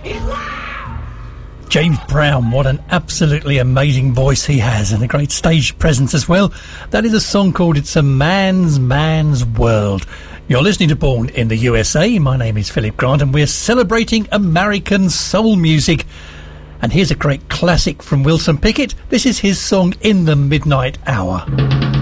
James Brown, what an absolutely amazing voice he has, and a great stage presence as well. That is a song called It's a Man's World. You're listening to Born in the USA. My name is Philip Grant, and we're celebrating American soul music. And here's a great classic from Wilson Pickett. This is his song In the Midnight Hour.